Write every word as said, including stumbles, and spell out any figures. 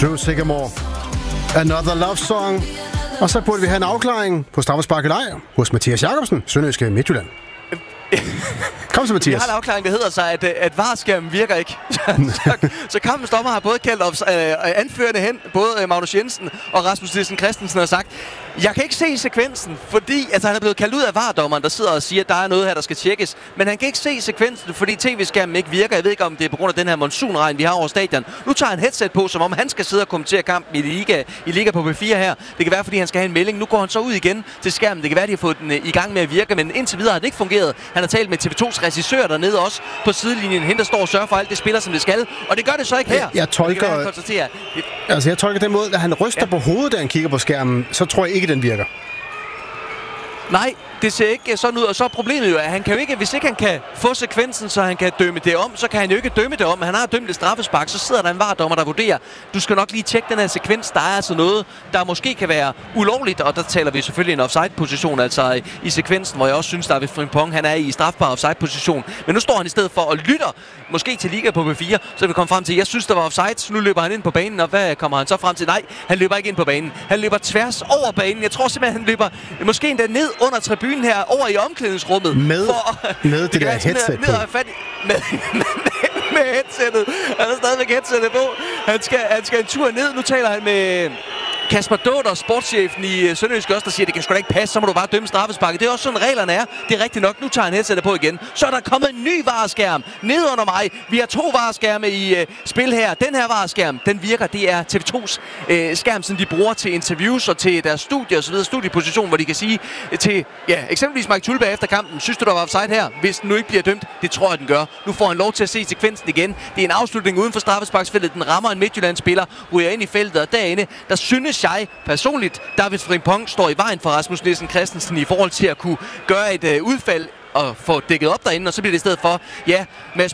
True Sycamore. Another Love Song. Og så burde vi have en afklaring på straffespark eller ej hos Mathias Jacobsen, Sønderjyske Midtjylland. Kom så, Mathias. Vi har en afklaring, der hedder sig, at, at V A R-skærmen virker ikke. så, så kampens dommer har både kaldt op, øh, anførende hen, både Magnus Jensen og Rasmus Nielsen Christensen har sagt, jeg kan ikke se sekvensen, fordi altså, han er blevet kaldt ud af V A R-dommeren, der sidder og siger, at der er noget her, der skal tjekkes. Men han kan ikke se sekvensen, fordi tv-skærmen ikke virker. Jeg ved ikke, om det er på grund af den her monsunregn, vi har over stadion. Nu tager han headset på, som om han skal sidde og kommentere kampen i Liga, i Liga på P fire her. Det kan være, fordi han skal have en melding. Nu går han så ud igen til skærmen. Det kan være, de har fået den i gang med at virke, men indtil videre har det ikke fungeret. Han har talt med T V to's regissør dernede også på sidelinjen. Hende, der står og sørger for alt det spiller, som det skal. Og det gør det så ikke her. Jeg, jeg tolker, det kan være, det, altså jeg tolker den måde, at han ryster ja. på hovedet, da han kigger på skærmen, så tror jeg ikke, den virker. Nej, det ser ikke sådan ud, og så er problemet jo, at han kan jo ikke, hvis ikke han kan få sekvensen, så han kan dømme det om, så kan han jo ikke dømme det om. Han har dømt et straffespark, så sidder der en V A R-dommer, der vurderer, du skal nok lige tjekke den her sekvens, der er altså noget, der måske kan være ulovligt, og der taler vi selvfølgelig en offside-position, altså i sekvensen, hvor jeg også synes, David Frimpong, han er i strafbar offside-position. Men nu står han i stedet for og lytter, måske til Liga på P fire, så vi kommer frem til, jeg synes, der var offside, så nu løber han ind på banen, og hvad kommer han så frem til? Nej, han løber ikke ind på banen. Han løber tværs over banen. Jeg tror simpelthen, han løber måske endda ned under tribunen her, over i omklædningsrummet. Med, for, med det, det der headset ned, ned fat i, med, med, med headsettet. Han har stadigvæk headsettet på. Han skal, han skal en tur ned. Nu taler han med Kasper Dåder, sportschefen i Sønderjysk også, der siger, det kan sgu da ikke passe, så må du bare dømme straffesparket. Det er også sådan, reglerne er. Det er rigtigt nok. Nu tager han headsettet på igen. Så er der kommet en ny V A R-skærm ned under mig. Vi har to V A R-skærme i uh, spil her. Den her V A R-skærm, den virker. Det er T V to's uh, skærm, som de bruger til interviews og til deres studie og så videre. Studieposition, hvor de kan sige til, ja, eksempelvis Mike Tulba efter kampen. Synes du, der var offside her? Hvis den nu ikke bliver dømt, det tror jeg, den gør. Nu får han lov til at se sekvensen igen. Det er en afslutning uden for straffesparksfeltet. Den rammer en Midtjylland-spiller, ryger ind i feltet, og derinde, der synes jeg personligt, David Frimpong står i vejen for Rasmus Nielsen Christensen i forhold til at kunne gøre et øh, udfald og få dækket op derinde, og så bliver det i stedet for, ja, Mads